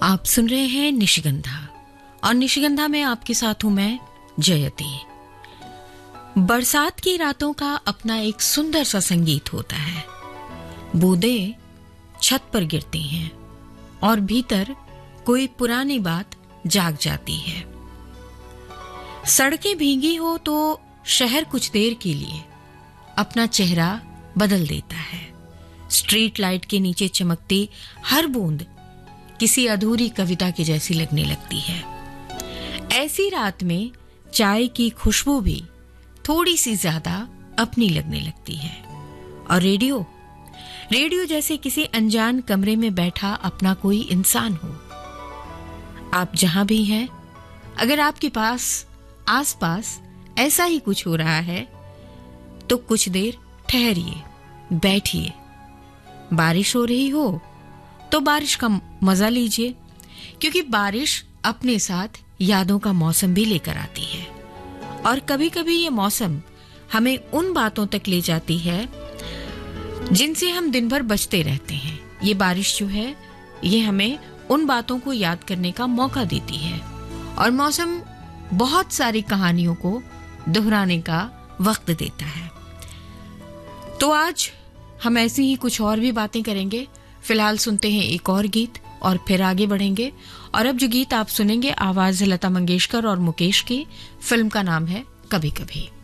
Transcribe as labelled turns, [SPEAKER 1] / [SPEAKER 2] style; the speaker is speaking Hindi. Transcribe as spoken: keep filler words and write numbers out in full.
[SPEAKER 1] आप सुन रहे हैं निशिगंधा और निशिगंधा में आपके साथ हूं मैं जयती। बरसात की रातों का अपना एक सुंदर सा संगीत होता है। बूंदें छत पर गिरती हैं और भीतर कोई पुरानी बात जाग जाती है। सड़कें भीगी हो तो शहर कुछ देर के लिए अपना चेहरा बदल देता है। स्ट्रीट लाइट के नीचे चमकती हर बूंद किसी अधूरी कविता की जैसी लगने लगती है। ऐसी रात में चाय की खुशबू भी थोड़ी सी ज्यादा अपनी लगने लगती है। और रेडियो रेडियो जैसे किसी अनजान कमरे में बैठा अपना कोई इंसान हो। आप जहां भी हैं, अगर आपके पास आसपास ऐसा ही कुछ हो रहा है तो कुछ देर ठहरिए, बैठिए। बारिश हो रही हो तो बारिश का मजा लीजिए, क्योंकि बारिश अपने साथ यादों का मौसम भी लेकर आती है। और कभी कभी ये मौसम हमें उन बातों तक ले जाती है जिनसे हम दिन भर बचते रहते हैं। ये बारिश जो है, ये हमें उन बातों को याद करने का मौका देती है और मौसम बहुत सारी कहानियों को दोहराने का वक्त देता है। तो आज हम ऐसी ही कुछ और भी बातें करेंगे। फिलहाल सुनते हैं एक और गीत और फिर आगे बढ़ेंगे। और अब जो गीत आप सुनेंगे, आवाज है लता मंगेशकर और मुकेश की। फिल्म का नाम है कभी कभी।